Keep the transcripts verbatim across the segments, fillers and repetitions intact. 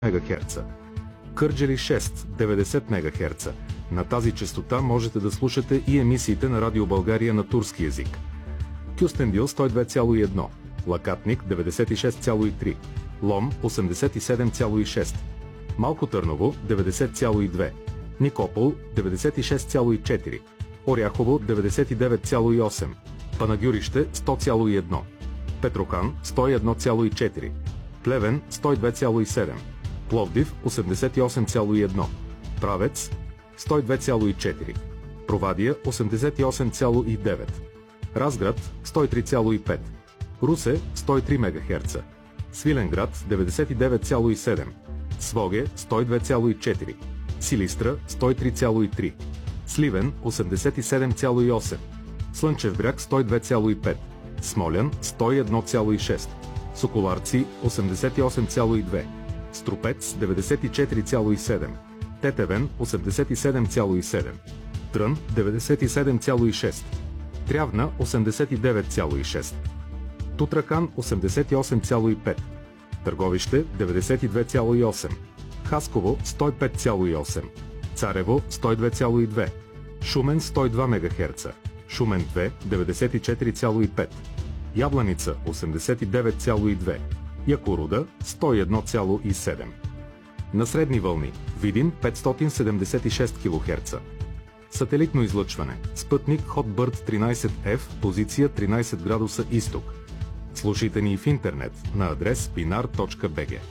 мегахерца. Кърджали шест деветдесет мегахерца. На тази честота можете да слушате и емисиите на Радио България на турски език. Кюстендил сто и две цяло и едно, Лакатник деветдесет и шест цяло и три, Лом осемдесет и седем цяло и шест, Малко Търново деветдесет цяло и две, Никопол деветдесет и шест цяло и четири, Оряхово деветдесет и девет цяло и осем, Панагюрище сто цяло и едно, Петрохан сто и едно цяло и четири, Плевен сто и две цяло и седем, Пловдив осемдесет и осем цяло и едно, Правец сто и две цяло и четири, Провадия осемдесет и осем цяло и девет, Разград сто и три цяло и пет, Русе сто и три мегахерца, Свиленград деветдесет и девет цяло и седем, Своге сто и две цяло и четири, Силистра сто и три цяло и три, Сливен осемдесет и седем цяло и осем, Слънчев бряг сто и две цяло и пет, Смолян сто и едно цяло и шест, Соколарци осемдесет и осем цяло и две, Струпец деветдесет и четири цяло и седем, Тетевен осемдесет и седем цяло и седем, Трън деветдесет и седем цяло и шест, Трявна осемдесет и девет цяло и шест, Тутракан осемдесет и осем цяло и пет, Търговище деветдесет и две цяло и осем, Хасково сто и пет цяло и осем, Царево сто и две цяло и две, Шумен сто и два мегахерца, Шумен две деветдесет и четири цяло и пет, Ябланица осемдесет и девет цяло и две, Якоруда сто и едно цяло и седем. На средни вълни Видин петстотин седемдесет и шест килохерца. Сателитно излъчване. Спътник Hotbird тринайсет еф, позиция тринайсет градуса изток. Слушайте ни в интернет на адрес пинар точка би джи.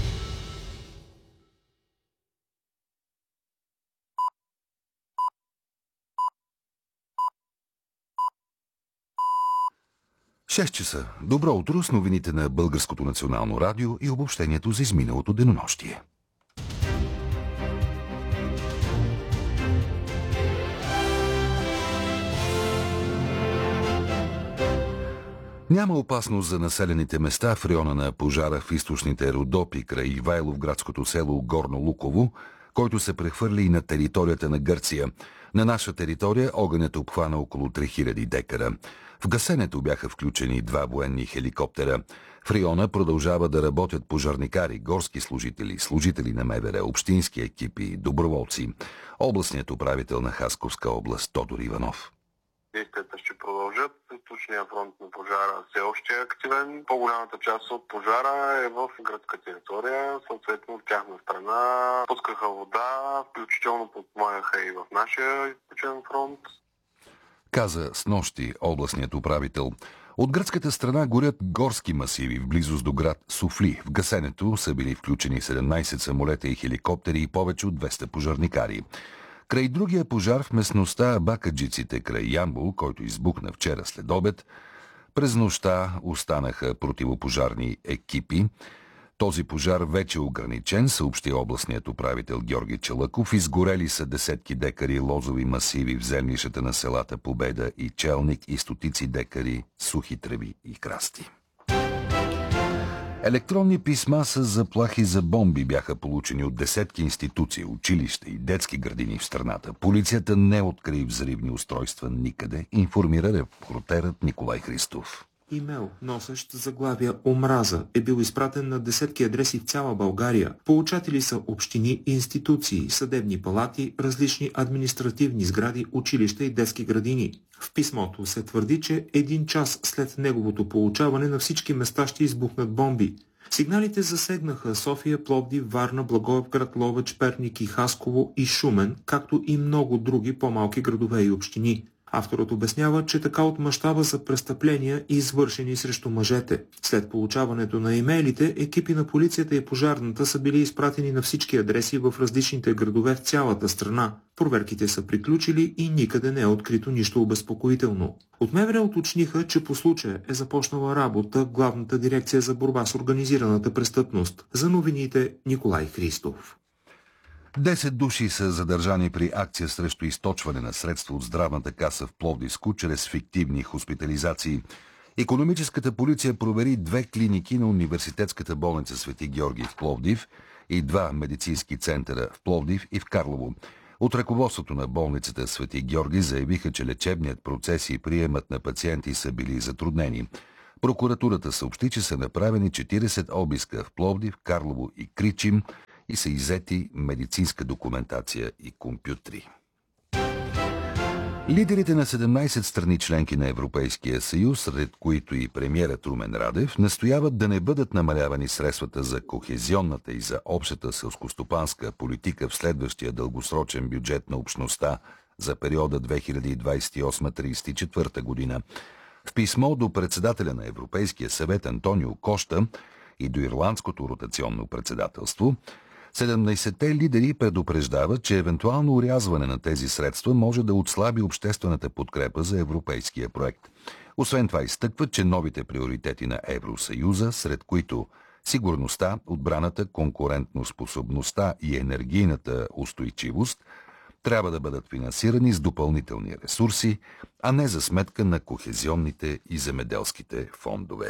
шест часа. Добро утро с новините на Българското национално радио и обобщението за изминалото денонощие. Няма опасност за населените места в района на пожара в източните Родопи край Ивайловградското село Горно Луково, който се прехвърли и на територията на Гърция. На наша територия огънят обхвана около три хиляди декара. В гасенето бяха включени два военни хеликоптера. В района продължава да работят пожарникари, горски служители, служители на МВР, общински екипи и доброволци. Областният управител на Хасковска област Тодор Иванов. Действията ще продължат. Източният фронт на пожара все още е активен. По-голямата част от пожара е в гръцка територия. Съответно от тяхна страна пускаха вода, включително подпомагаха и в нашия източен фронт. Каза снощи областният управител. От гръцката страна горят горски масиви в близост до град Софли. В гасенето са били включени седемнайсет самолета и хеликоптери и повече от двеста пожарникари. Край другия пожар в местността Бакаджиците край Ямбол, който избухна вчера след обед, през нощта останаха противопожарни екипи. Този пожар вече е ограничен, съобщи областният управител Георги Чалъков. Изгорели са десетки декари лозови масиви в землищата на селата Победа и Челник и стотици декари сухи треви и красти. Електронни писма с заплахи за бомби бяха получени от десетки институции, училища и детски градини в страната. Полицията не откри взривни устройства никъде, информира репортерът Николай Христов. Имейл, носещ заглавия «Омраза», е бил изпратен на десетки адреси в цяла България. Получатели са общини, институции, съдебни палати, различни административни сгради, училища и детски градини. В писмото се твърди, че един час след неговото получаване на всички места ще избухнат бомби. Сигналите засегнаха София, Пловдив, Варна, Благоевград, Ловеч, Перник и Хасково и Шумен, както и много други по-малки градове и общини. Авторът обяснява, че така от мащаба за престъпления, извършени срещу мъжете. След получаването на имейлите, екипи на полицията и пожарната са били изпратени на всички адреси в различните градове в цялата страна. Проверките са приключили и никъде не е открито нищо обезпокоително. От МВР уточниха, че по случая е започнала работа Главната дирекция за борба с организираната престъпност. За новините Николай Христов. Десет души са задържани при акция срещу източване на средства от здравната каса в Пловдивско чрез фиктивни хоспитализации. Икономическата полиция провери две клиники на университетската болница Свети Георги в Пловдив и два медицински центъра в Пловдив и в Карлово. От ръководството на болницата Свети Георги заявиха, че лечебният процес и приемът на пациенти са били затруднени. Прокуратурата съобщи, че са направени четиридесет обиска в Пловдив, Карлово и Кричим и са иззети медицинска документация и компютри. Лидерите на седемнайсет страни членки на Европейския съюз, сред които и премиерът Румен Радев, настояват да не бъдат намалявани средствата за кохезионната и за общата селскостопанска политика в следващия дългосрочен бюджет на общността за периода две хиляди двадесет и осма - тридесет и четвърта година. В писмо до председателя на Европейския съвет Антонио Кошта и до ирландското ротационно председателство, седемнайсетте лидери предупреждават, че евентуално урязване на тези средства може да отслаби обществената подкрепа за европейския проект. Освен това изтъкват, че новите приоритети на Евросъюза, сред които сигурността, отбраната, конкурентноспособността и енергийната устойчивост, трябва да бъдат финансирани с допълнителни ресурси, а не за сметка на кохезионните и земеделските фондове.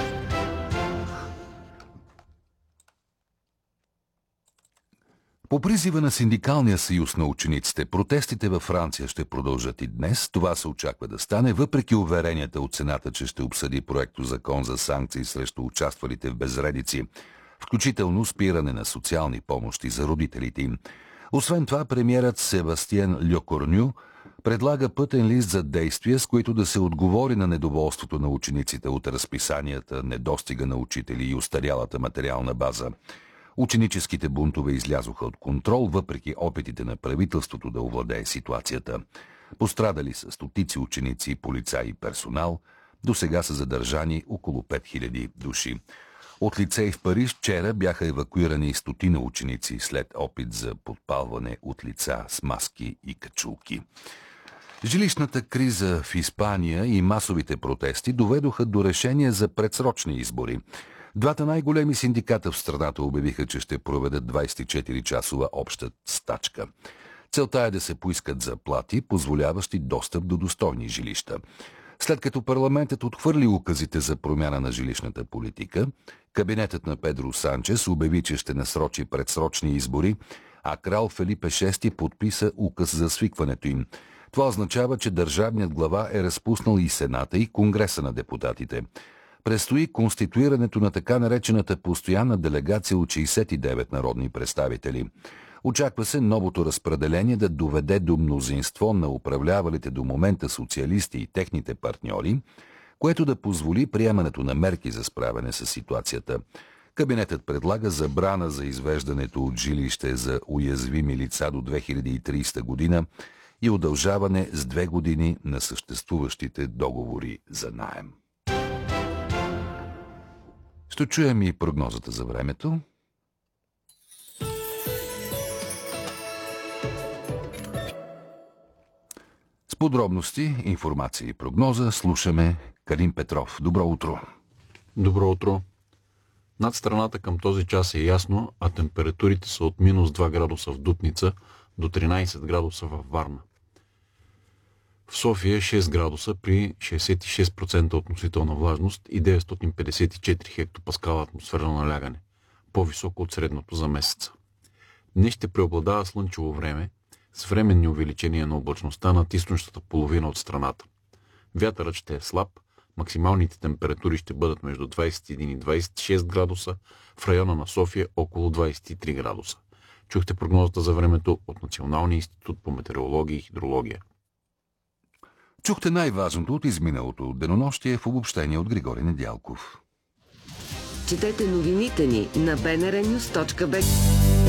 По призива на Синдикалния съюз на учениците, протестите във Франция ще продължат и днес. Това се очаква да стане, въпреки уверенията от Сената, че ще обсъди проекто закон за санкции срещу участвалите в безредици, включително спиране на социални помощи за родителите им. Освен това, премиерът Себастиен Лекорню предлага пътен лист за действия, с които да се отговори на недоволството на учениците от разписанията, недостига на учители и устарялата материална база. Ученическите бунтове излязоха от контрол, въпреки опитите на правителството да овладее ситуацията. Пострадали са стотици ученици, полицаи и персонал. До сега са задържани около пет хиляди души. От лицей в Париж вчера бяха евакуирани стотина ученици след опит за подпалване от лица с маски и качулки. Жилищната криза в Испания и масовите протести доведоха до решение за предсрочни избори. Двата най-големи синдиката в страната обявиха, че ще проведат двадесет и четири часова обща стачка. Целта е да се поискат заплати, позволяващи достъп до достойни жилища. След като парламентът отхвърли указите за промяна на жилищната политика, кабинетът на Педро Санчес обяви, че ще насрочи предсрочни избори, а крал Фелипе шести подписа указ за свикването им. Това означава, че държавният глава е разпуснал и Сената, и Конгреса на депутатите. Предстои конституирането на така наречената постоянна делегация от шейсет и девет народни представители. Очаква се новото разпределение да доведе до мнозинство на управлявалите до момента социалисти и техните партньори, което да позволи приемането на мерки за справяне с ситуацията. Кабинетът предлага забрана за извеждането от жилище за уязвими лица до две хиляди и тридесета година и удължаване с две години на съществуващите договори за наем. Ще чуем и прогнозата за времето. С подробности, информация и прогноза слушаме Калин Петров. Добро утро! Добро утро! Над страната към този час е ясно, а температурите са от минус два градуса в Дупница до тринадесет градуса във Варна. В София е шест градуса при шейсет и шест процента относителна влажност и деветстотин петдесет и четири хектопаскала атмосферно налягане, по-високо от средното за месеца. Днес ще преобладава слънчево време с временни увеличения на облачността над източната половина от страната. Вятърът ще е слаб, максималните температури ще бъдат между двадесет и един и двадесет и шест градуса, в района на София около двадесет и три градуса. Чухте прогнозата за времето от Националния институт по метеорология и хидрология. Чухте най-важното от изминалото денонощие в обобщение от Григорий Недялков. Четете новините ни на би ен ар нюз точка би джи.